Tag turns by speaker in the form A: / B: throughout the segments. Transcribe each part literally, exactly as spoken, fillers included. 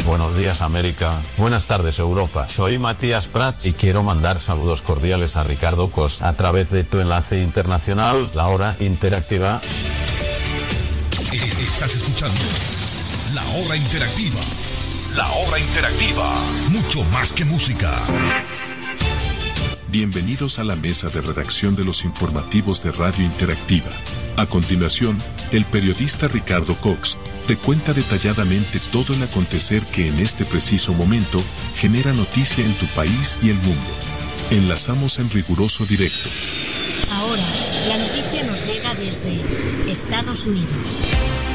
A: Buenos días, América. Buenas tardes, Europa. Soy Matías Prats y quiero mandar saludos cordiales a Ricardo Cos a través de tu enlace internacional, La Hora Interactiva.
B: Estás escuchando La Hora Interactiva. La Hora Interactiva. Mucho más que música.
C: Bienvenidos a la mesa de redacción de los informativos de Radio Interactiva. A continuación, el periodista Ricardo Cox te cuenta detalladamente todo el acontecer que en este preciso momento genera noticia en tu país y el mundo. Enlazamos en riguroso directo.
D: Ahora, la noticia nos llega desde Estados Unidos.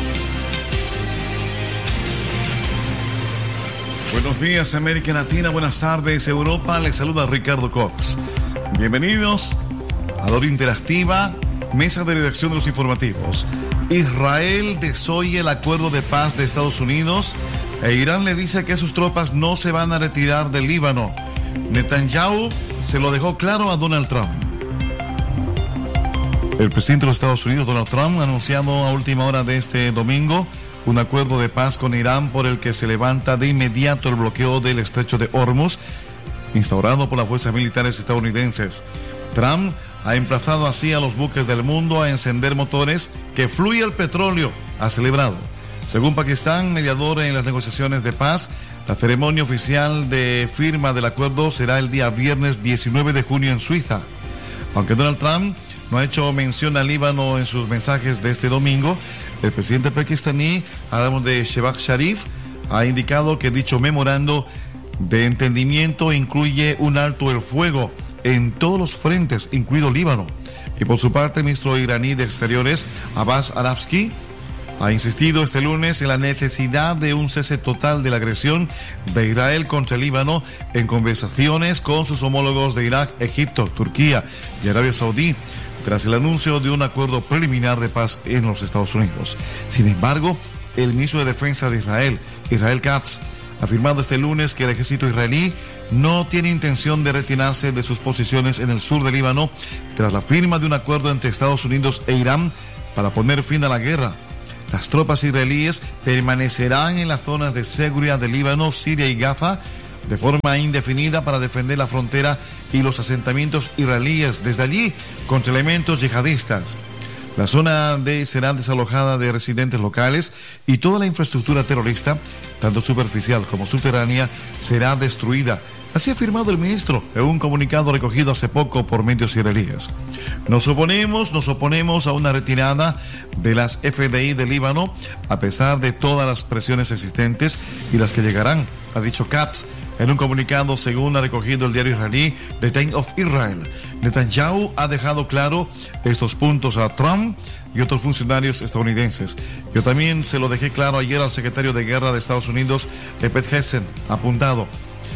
E: Buenos días, América Latina. Buenas tardes, Europa. Les saluda Ricardo Cox. Bienvenidos a La Hora Interactiva, mesa de redacción de los informativos. Israel desoye el acuerdo de paz de Estados Unidos e Irán le dice que sus tropas no se van a retirar del Líbano. Netanyahu se lo dejó claro a Donald Trump. El presidente de los Estados Unidos, Donald Trump, ha anunciado a última hora de este domingo un acuerdo de paz con Irán por el que se levanta de inmediato el bloqueo del estrecho de Hormuz, instaurado por las fuerzas militares estadounidenses. Trump ha emplazado así a los buques del mundo a encender motores, que fluya el petróleo, ha celebrado. Según Pakistán, mediador en las negociaciones de paz, la ceremonia oficial de firma del acuerdo será el día viernes diecinueve de junio en Suiza. Aunque Donald Trump no ha hecho mención al Líbano en sus mensajes de este domingo, el presidente pakistaní, hablamos de Shehbaz Sharif, ha indicado que dicho memorando de entendimiento incluye un alto el fuego en todos los frentes, incluido Líbano. Y por su parte, el ministro iraní de Exteriores, Abbas Arabsky, ha insistido este lunes en la necesidad de un cese total de la agresión de Israel contra el Líbano en conversaciones con sus homólogos de Irak, Egipto, Turquía y Arabia Saudí, tras el anuncio de un acuerdo preliminar de paz en los Estados Unidos. Sin embargo, el ministro de Defensa de Israel, Israel Katz, ha afirmado este lunes que el ejército israelí no tiene intención de retirarse de sus posiciones en el sur del Líbano tras la firma de un acuerdo entre Estados Unidos e Irán para poner fin a la guerra. Las tropas israelíes permanecerán en las zonas de seguridad del Líbano, Siria y Gaza de forma indefinida para defender la frontera y los asentamientos israelíes desde allí contra elementos yihadistas. La zona de, será desalojada de residentes locales y toda la infraestructura terrorista, tanto superficial como subterránea, será destruida. Así ha afirmado el ministro en un comunicado recogido hace poco por medios israelíes. Nos oponemos, nos oponemos a una retirada de las F D I del Líbano, a pesar de todas las presiones existentes y las que llegarán, ha dicho Katz en un comunicado según ha recogido el diario israelí The Times of Israel. Netanyahu ha dejado claro estos puntos a Trump y otros funcionarios estadounidenses. Yo también se lo dejé claro ayer al secretario de Guerra de Estados Unidos, Pete Hegseth, apuntado: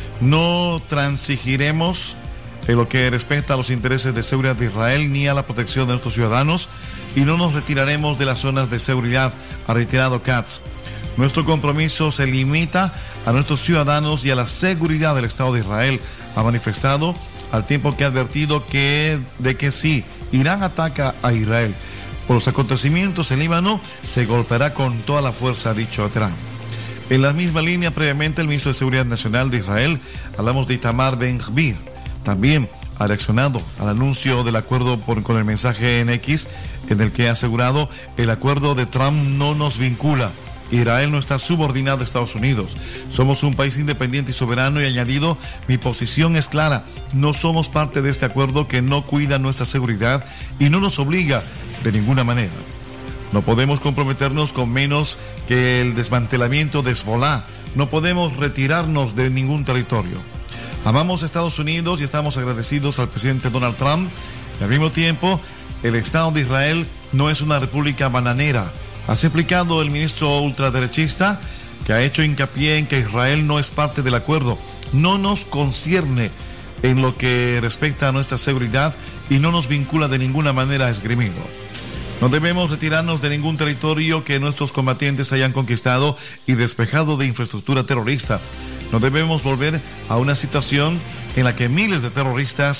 E: no transigiremos en lo que respecta a los intereses de seguridad de Israel ni a la protección de nuestros ciudadanos y no nos retiraremos de las zonas de seguridad, ha reiterado Katz. Nuestro compromiso se limita a nuestros ciudadanos y a la seguridad del Estado de Israel, ha manifestado, al tiempo que ha advertido que, de que si Irán ataca a Israel por los acontecimientos en Líbano, se golpeará con toda la fuerza, ha dicho Trump. En la misma línea, previamente, el ministro de Seguridad Nacional de Israel, hablamos de Itamar Ben-Gvir, también ha reaccionado al anuncio del acuerdo por, con el mensaje en X, en el que ha asegurado: el acuerdo de Trump no nos vincula. Israel no está subordinado a Estados Unidos. Somos un país independiente y soberano, y añadido: mi posición es clara. No somos parte de este acuerdo que no cuida nuestra seguridad y no nos obliga de ninguna manera. No podemos comprometernos con menos que el desmantelamiento de Hezbollah. No podemos retirarnos de ningún territorio. Amamos a Estados Unidos y estamos agradecidos al presidente Donald Trump. Y al mismo tiempo, el Estado de Israel no es una república bananera. Ha explicado el ministro ultraderechista, que ha hecho hincapié en que Israel no es parte del acuerdo. No nos concierne en lo que respecta a nuestra seguridad y no nos vincula de ninguna manera a esgrimido. No debemos retirarnos de ningún territorio que nuestros combatientes hayan conquistado y despejado de infraestructura terrorista. No debemos volver a una situación en la que miles de terroristas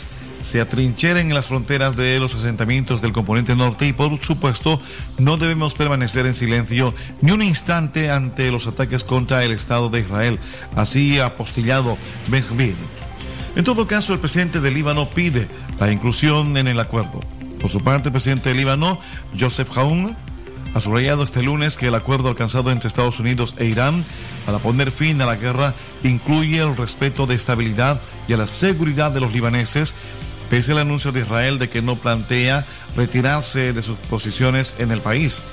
E: se atrincheren en las fronteras de los asentamientos del componente norte y, por supuesto, no debemos permanecer en silencio ni un instante ante los ataques contra el Estado de Israel. Así ha apostillado Ben-Gvir. En todo caso, el presidente del Líbano pide la inclusión en el acuerdo. Por su parte, el presidente del Líbano, Joseph Aoun, ha subrayado este lunes que el acuerdo alcanzado entre Estados Unidos e Irán para poner fin a la guerra incluye el respeto de estabilidad y a la seguridad de los libaneses, pese al anuncio de Israel de que no plantea retirarse de sus posiciones en el país.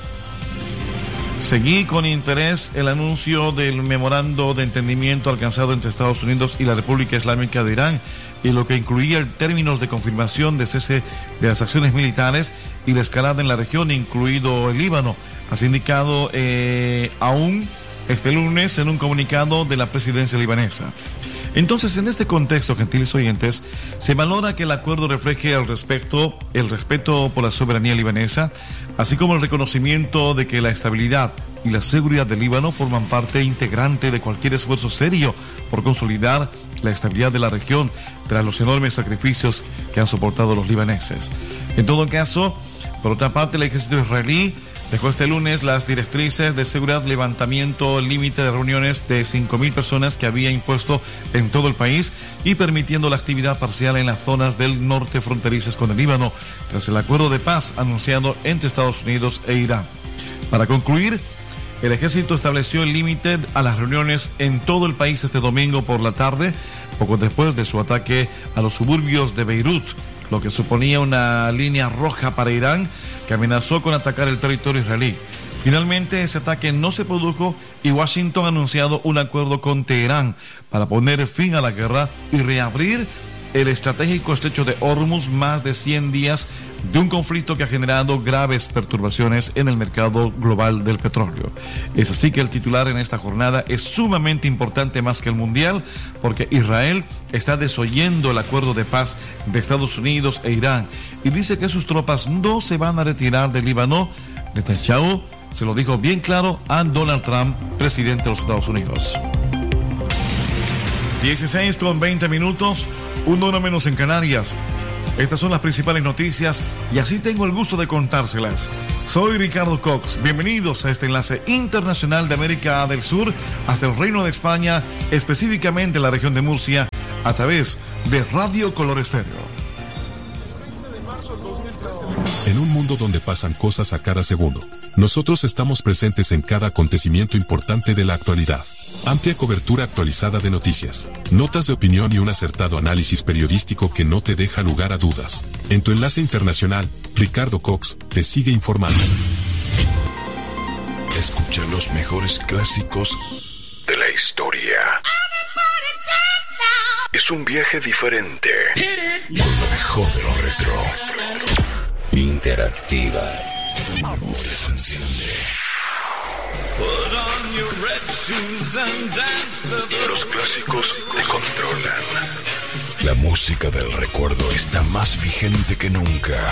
E: Seguí con interés el anuncio del memorando de entendimiento alcanzado entre Estados Unidos y la República Islámica de Irán, y lo que incluía términos de confirmación de cese de las acciones militares y la escalada en la región, incluido el Líbano. Así indicado eh, aún este lunes en un comunicado de la presidencia libanesa. Entonces, en este contexto, gentiles oyentes, se valora que el acuerdo refleje el respeto, el respeto por la soberanía libanesa, así como el reconocimiento de que la estabilidad y la seguridad del Líbano forman parte integrante de cualquier esfuerzo serio por consolidar la estabilidad de la región tras los enormes sacrificios que han soportado los libaneses. En todo caso, por otra parte, el ejército israelí dejó este lunes las directrices de seguridad, levantamiento, límite de reuniones de cinco mil personas que había impuesto en todo el país y permitiendo la actividad parcial en las zonas del norte fronterizas con el Líbano, tras el acuerdo de paz anunciado entre Estados Unidos e Irán. Para concluir, el ejército estableció el límite a las reuniones en todo el país este domingo por la tarde, poco después de su ataque a los suburbios de Beirut, lo que suponía una línea roja para Irán, que amenazó con atacar el territorio israelí. Finalmente, ese ataque no se produjo y Washington ha anunciado un acuerdo con Teherán para poner fin a la guerra y reabrir el estratégico estrecho de Hormuz, más de cien días de un conflicto que ha generado graves perturbaciones en el mercado global del petróleo. Es así que el titular en esta jornada es sumamente importante, más que el mundial, porque Israel está desoyendo el acuerdo de paz de Estados Unidos e Irán y dice que sus tropas no se van a retirar del Líbano. Netanyahu se lo dijo bien claro a Donald Trump, presidente de los Estados Unidos. dieciséis con veinte minutos, una hora menos en Canarias. Estas son las principales noticias y así tengo el gusto de contárselas. Soy Ricardo Cox. Bienvenidos a este enlace internacional de América del Sur hasta el Reino de España, específicamente la región de Murcia, a través de Radio Color Estéreo.
C: En un mundo donde pasan cosas a cada segundo, nosotros estamos presentes en cada acontecimiento importante de la actualidad. Amplia cobertura actualizada de noticias, notas de opinión y un acertado análisis periodístico que no te deja lugar a dudas. En tu enlace internacional, Ricardo Cox te sigue informando.
B: Escucha los mejores clásicos de la historia. Es un viaje diferente con lo mejor de lo retro. Interactiva. Amor se enciende. Los clásicos te controlan. La música del recuerdo está más vigente que nunca.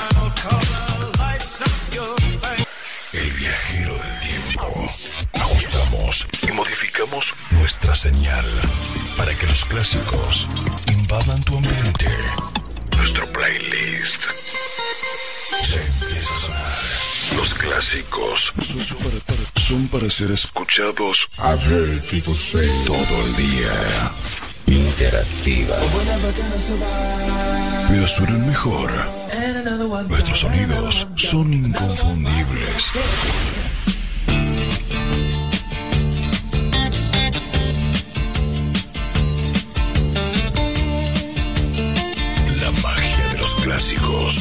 B: El viajero del tiempo. Ajustamos y modificamos nuestra señal para que los clásicos invadan tu ambiente. Nuestro playlist ya empieza a sonar. Los clásicos son para, son para ser escuchados todo el día. Interactiva. Pero suenan mejor. Nuestros sonidos son inconfundibles. La magia de los clásicos.